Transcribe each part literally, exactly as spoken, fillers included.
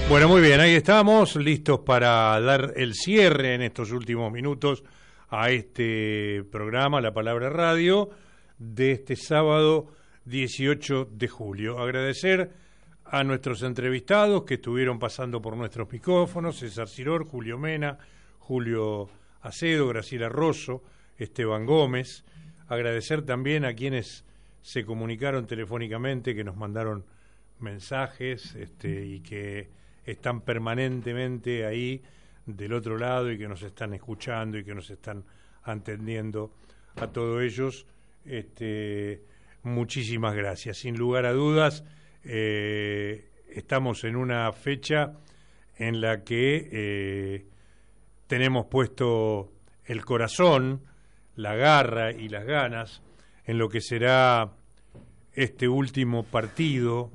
Bueno, muy bien, ahí estamos, listos para dar el cierre en estos últimos minutos a este programa, La Palabra Radio, de este sábado dieciocho de julio. Agradecer a nuestros entrevistados que estuvieron pasando por nuestros micrófonos, César Ciror, Julio Mena, Julio Acedo, Graciela Rosso, Esteban Gómez. Agradecer también a quienes se comunicaron telefónicamente, que nos mandaron mensajes este, y que están permanentemente ahí del otro lado y que nos están escuchando y que nos están atendiendo. A todos ellos, este, muchísimas gracias. Sin lugar a dudas, eh, estamos en una fecha en la que eh, tenemos puesto el corazón, la garra y las ganas en lo que será este último partido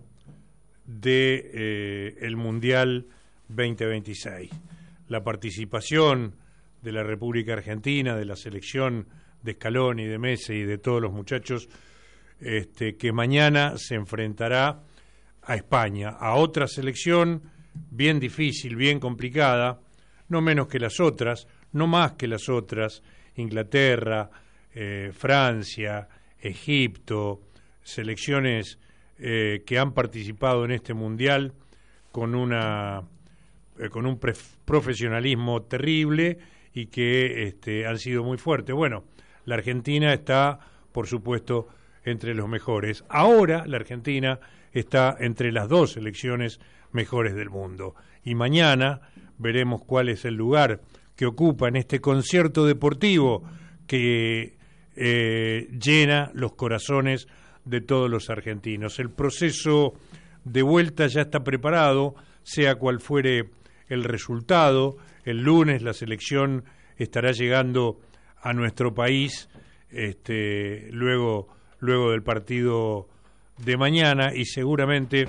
de eh, el Mundial veinte veintiséis. La participación de la República Argentina, de la selección de Scaloni, de Messi y de todos los muchachos este, que mañana se enfrentará a España, a otra selección bien difícil, bien complicada, no menos que las otras, no más que las otras, Inglaterra, eh, Francia, Egipto, selecciones eh, que han participado en este mundial con una eh, con un pre- profesionalismo terrible y que este, han sido muy fuertes. Bueno, la Argentina está, por supuesto, entre los mejores. Ahora la Argentina está entre las dos selecciones mejores del mundo. Y mañana veremos cuál es el lugar que ocupa en este concierto deportivo que eh, llena los corazones de todos los argentinos. El proceso de vuelta ya está preparado, sea cual fuere el resultado. El lunes la selección estará llegando a nuestro país este, luego, luego del partido de mañana y seguramente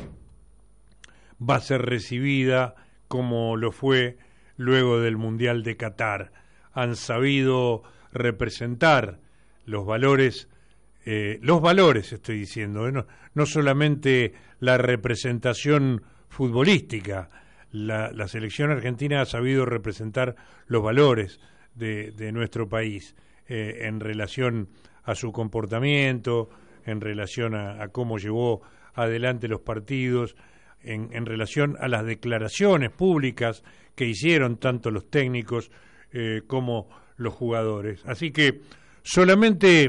va a ser recibida como lo fue luego del Mundial de Qatar. Han sabido representar los valores, eh, los valores estoy diciendo, ¿eh? no, no solamente la representación futbolística. La, la selección argentina ha sabido representar los valores de, de nuestro país eh, en relación a su comportamiento, en relación a, a cómo llevó adelante los partidos, en, en relación a las declaraciones públicas que hicieron tanto los técnicos eh, como los jugadores. Así que solamente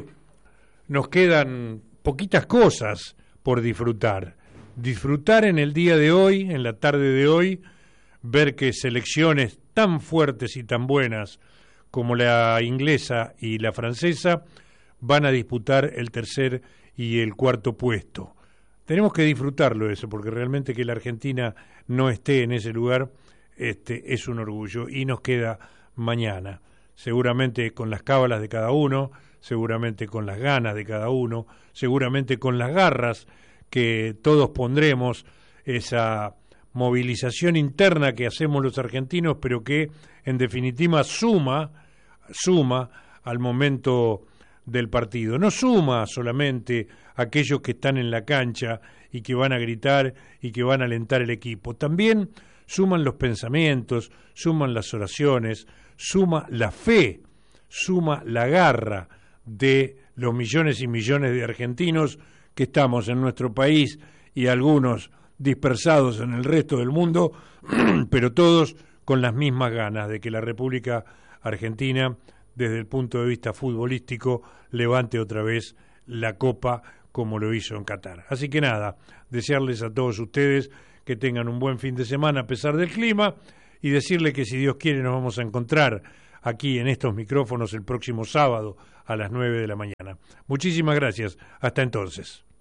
nos quedan poquitas cosas por disfrutar. Disfrutar en el día de hoy, en la tarde de hoy, ver que selecciones tan fuertes y tan buenas como la inglesa y la francesa van a disputar el tercer y el cuarto puesto. Tenemos que disfrutarlo eso, porque realmente que la Argentina no esté en ese lugar este, es un orgullo. Y nos queda mañana, seguramente con las cábalas de cada uno, seguramente con las ganas de cada uno, seguramente con las garras que todos pondremos, esa movilización interna que hacemos los argentinos, pero que en definitiva suma, suma al momento del partido. No suma solamente aquellos que están en la cancha y que van a gritar y que van a alentar el equipo. También suman los pensamientos, suman las oraciones, suma la fe, suma la garra de los millones y millones de argentinos que estamos en nuestro país y algunos dispersados en el resto del mundo, pero todos con las mismas ganas de que la República Argentina, desde el punto de vista futbolístico, levante otra vez la copa como lo hizo en Qatar. Así que nada, desearles a todos ustedes que tengan un buen fin de semana a pesar del clima y decirles que si Dios quiere nos vamos a encontrar aquí en estos micrófonos el próximo sábado a las nueve de la mañana. Muchísimas gracias. Hasta entonces.